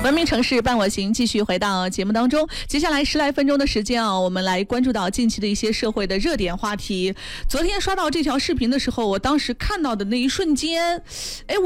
文明城市伴我行，继续回到节目当中。接下来10来分钟的时间啊，我们来关注到近期的一些社会的热点话题。昨天刷到这条视频的时候，我当时看到的那一瞬间，